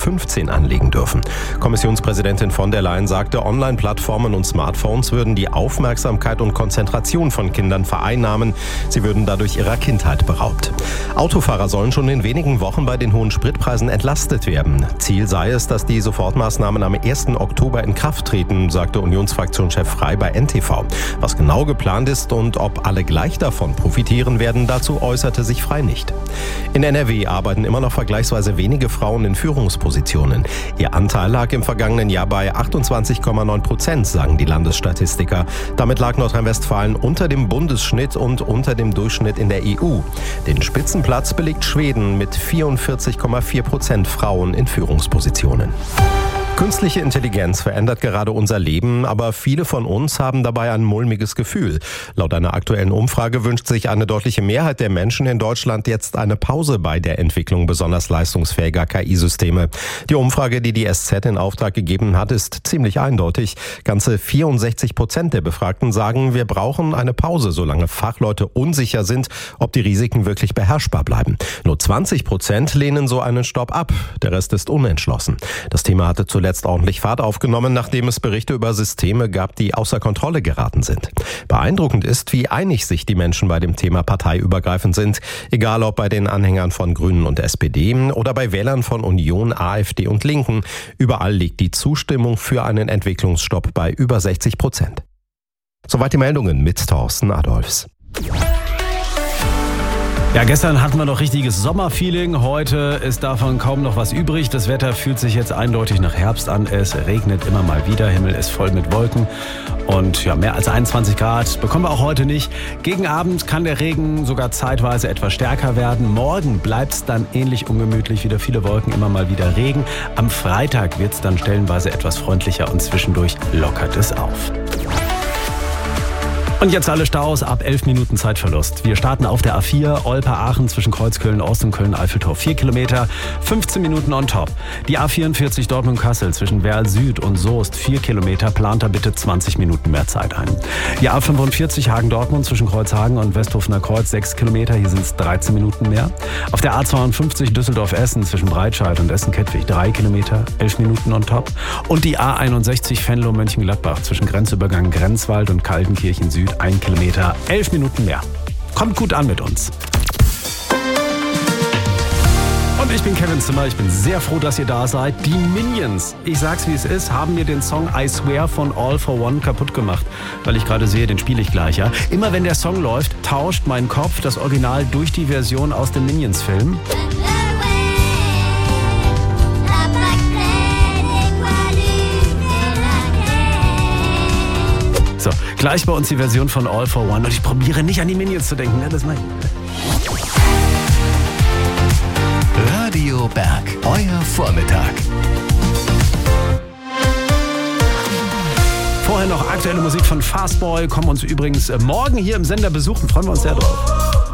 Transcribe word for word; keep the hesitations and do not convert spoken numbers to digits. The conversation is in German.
fünfzehn anlegen dürfen. Kommissionspräsidentin von der Leyen sagte, Online-Plattformen und Smartphones würden die Aufmerksamkeit und Konzentration von Kindern vereinnahmen. Sie würden dadurch ihrer Kindheit beraubt. Autofahrer sollen schon in wenigen Wochen bei den hohen Spritpreisen entlastet werden. Ziel sei es, dass die Sofortmaßnahmen am ersten Oktober in Kraft treten, sagte Unionsfraktionschef Frey bei N T V. Was genau geplant ist und ob alle gleich davon profitieren werden, dazu äußerte sich Frey nicht. In N R W arbeiten immer noch vergleichsweise wenige Frauen in Führungspositionen. Ihr Anteil lag im vergangenen Jahr bei achtundzwanzig Komma neun Prozent, sagen die Landesstatistiker. Damit lag Nordrhein-Westfalen unter dem Bundesschnitt und unter dem Durchschnitt in der E U. Den Spitzenplatz belegt Schweden mit vierundvierzig Komma vier Prozent Frauen in Führungspositionen. Künstliche Intelligenz verändert gerade unser Leben, aber viele von uns haben dabei ein mulmiges Gefühl. Laut einer aktuellen Umfrage wünscht sich eine deutliche Mehrheit der Menschen in Deutschland jetzt eine Pause bei der Entwicklung besonders leistungsfähiger K I-Systeme. Die Umfrage, die die S Z in Auftrag gegeben hat, ist ziemlich eindeutig. Ganze vierundsechzig Prozent der Befragten sagen, wir brauchen eine Pause, solange Fachleute unsicher sind, ob die Risiken wirklich beherrschbar bleiben. Nur zwanzig Prozent lehnen so einen Stopp ab. Der Rest ist unentschlossen. Das Thema hatte zuletzt Letzt ordentlich Fahrt aufgenommen, nachdem es Berichte über Systeme gab, die außer Kontrolle geraten sind. Beeindruckend ist, wie einig sich die Menschen bei dem Thema parteiübergreifend sind. Egal ob bei den Anhängern von Grünen und S P D oder bei Wählern von Union, AfD und Linken. Überall liegt die Zustimmung für einen Entwicklungsstopp bei über sechzig Prozent. Soweit die Meldungen mit Thorsten Adolfs. Ja, gestern hatten wir noch richtiges Sommerfeeling. Heute ist davon kaum noch was übrig. Das Wetter fühlt sich jetzt eindeutig nach Herbst an. Es regnet immer mal wieder. Himmel ist voll mit Wolken. Und ja, mehr als einundzwanzig Grad bekommen wir auch heute nicht. Gegen Abend kann der Regen sogar zeitweise etwas stärker werden. Morgen bleibt es dann ähnlich ungemütlich. Wieder viele Wolken, immer mal wieder Regen. Am Freitag wird es dann stellenweise etwas freundlicher und zwischendurch lockert es auf. Und jetzt alle Staus ab elf Minuten Zeitverlust. Wir starten auf der A vier, Olpe-Aachen zwischen Kreuzköln-Ost und Köln-Eiffeltor vier Kilometer, fünfzehn Minuten on top. Die A vierundvierzig Dortmund-Kassel zwischen Werl Süd und Soest vier Kilometer, plant da bitte zwanzig Minuten mehr Zeit ein. Die A fünfundvierzig Hagen-Dortmund zwischen Kreuzhagen und Westhofener Kreuz sechs Kilometer, hier sind es dreizehn Minuten mehr. Auf der A zweiundfünfzig Düsseldorf-Essen zwischen Breitscheid und Essen-Kettwig drei Kilometer, elf Minuten on top. Und die A einundsechzig Venlo-Mönchengladbach zwischen Grenzübergang Grenzwald und Kaltenkirchen Süd ein Kilometer, elf Minuten mehr. Kommt gut an mit uns. Und ich bin Kevin Zimmer, ich bin sehr froh, dass ihr da seid. Die Minions, ich sag's wie es ist, haben mir den Song I Swear von All for One kaputt gemacht. Weil ich gerade sehe, den spiele ich gleich, ja. Immer wenn der Song läuft, tauscht mein Kopf das Original durch die Version aus dem Minions-Film. So, gleich bei uns die Version von All for One. Und ich probiere nicht an die Minions zu denken. Ne? Das mein Radio Berg, euer Vormittag. Vorher noch aktuelle Musik von Fastboy. Kommen uns übrigens morgen hier im Sender besuchen. Freuen wir uns sehr drauf.